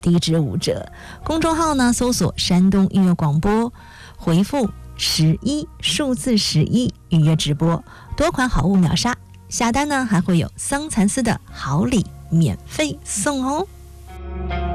低至5折。公众号呢搜索山东音乐广播，回复11数字11预约直播，多款好物秒杀，下单呢还会有桑蚕丝的好礼免费送哦。